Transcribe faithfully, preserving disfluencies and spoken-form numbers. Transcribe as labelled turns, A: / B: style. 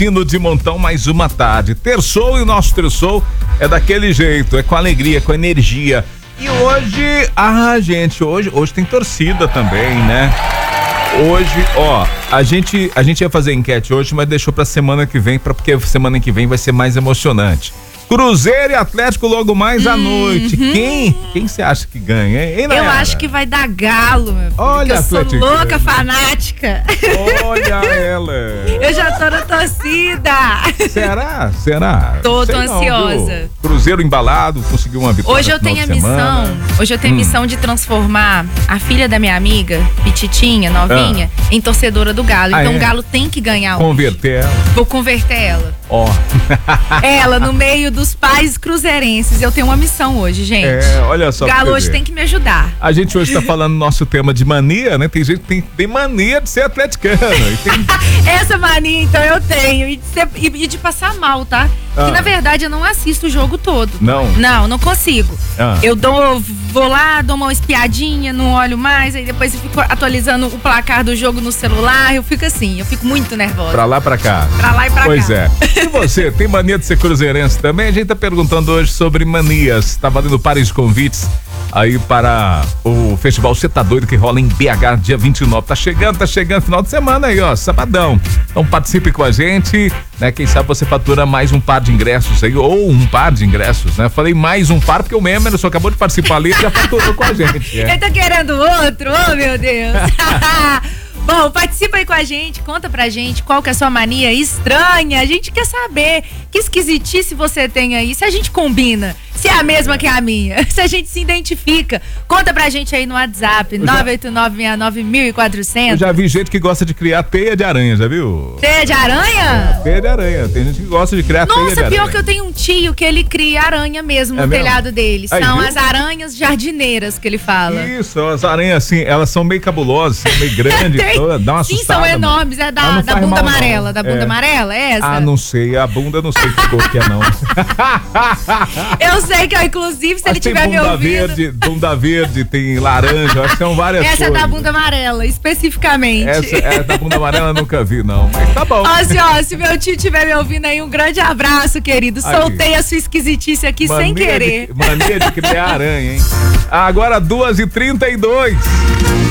A: Pino de Montão, mais uma tarde. Terçou e o nosso terçou é daquele jeito, é com alegria, com energia. E hoje, ah, gente, hoje, hoje tem torcida também, né? Hoje, ó, a gente, a gente ia fazer enquete hoje, mas deixou pra semana que vem, pra, porque semana que vem vai ser mais emocionante. Cruzeiro e Atlético logo mais à noite.
B: Uhum.
A: Quem? Quem você acha que ganha, hein?
B: Eu acho que vai dar Galo, meu filho.
A: Olha,
B: eu
A: Atlético.
B: sou louca, fanática.
A: Olha ela.
B: Eu já tô na torcida.
A: Será? Será?
B: Tô, tô
A: Sei não,
B: ansiosa.
A: viu? Cruzeiro embalado, conseguiu uma vitória.
B: Hoje eu
A: no final
B: tenho a
A: de semana.
B: missão, hoje eu tenho a
A: Hum.
B: missão de transformar a filha da minha amiga, Pititinha, novinha, em torcedora do Galo.
A: Ah,
B: Então
A: é?
B: o Galo tem que ganhar hoje.
A: Converter ela.
B: Vou converter ela.
A: Ó.
B: Ela no meio dos pais cruzeirenses. Eu tenho uma missão hoje, gente.
A: É, olha só.
B: O
A: pra
B: Galo
A: você
B: hoje
A: ver.
B: tem que me ajudar.
A: A gente hoje tá falando nosso tema de mania, né? Tem gente que tem, tem mania de ser atleticano. E tem...
B: Essa mania, então, eu tenho. E de, ser- e- e de passar mal, tá?
A: Ah.
B: Que na verdade eu não assisto o jogo todo.
A: Não?
B: Não, não consigo.
A: Ah.
B: Eu dou, vou lá, dou uma espiadinha, não olho mais, aí depois eu fico atualizando o placar do jogo no celular. Eu fico assim, eu fico muito nervosa.
A: Pra lá, pra cá.
B: Pra lá e pra
A: Pois
B: cá.
A: é. E você, tem mania de ser cruzeirense também? A gente tá perguntando hoje sobre manias. Tá valendo pares convites aí para o Festival Cê Tá Doido, que rola em B H dia vinte e nove. Tá chegando, tá chegando final de semana aí, ó, sabadão. Então participe com a gente, né? Quem sabe você fatura mais um par de ingressos aí, ou um par de ingressos, né? Falei mais um par porque o Emerson acabou de participar ali e já faturou com a gente. É.
B: Ele tá querendo outro? Oh, meu Deus. Bom, participa aí com a gente, conta pra gente qual que é a sua mania estranha. A gente quer saber que esquisitice você tem aí, se a gente combina, se é a mesma que a minha, se a gente se identifica. Conta pra gente aí no WhatsApp,
A: já-
B: nove oito nove seis nove mil e
A: Eu
B: quatrocentos.
A: já vi gente que gosta de criar teia de aranha, já viu?
B: Teia de aranha?
A: Teia de aranha. Tem gente que gosta de criar teia de
B: Nossa,
A: aranha.
B: pior que eu tenho um tio que ele cria aranha mesmo no
A: É mesmo?
B: telhado dele.
A: Aí,
B: São
A: viu?
B: as aranhas jardineiras que ele fala.
A: Isso, as aranhas assim, elas são meio cabulosas, são meio grandes,
B: Tem-
A: toda, dá uma
B: Sim,
A: assustada.
B: são
A: mano.
B: enormes. É
A: Ela
B: da,
A: não
B: da
A: faz
B: bunda
A: mal, não.
B: amarela. Da bunda
A: É.
B: amarela, é essa?
A: Ah, não sei, a bunda não sei que cor que é não.
B: Eu sei que, ó, inclusive, se
A: Mas
B: ele
A: tem
B: tiver me
A: bunda
B: ouvindo.
A: verde, bunda verde, tem laranja, acho que são várias
B: Essa é
A: cores.
B: da bunda amarela, especificamente.
A: Essa é da bunda amarela, eu nunca vi, não. Mas tá bom.
B: Ó, se, ó, se meu tio estiver me ouvindo aí, um grande abraço, querido.
A: Aí.
B: Soltei a sua esquisitice aqui sem
A: Mania
B: querer.
A: De, mania de criar aranha, hein? Agora duas e trinta e dois.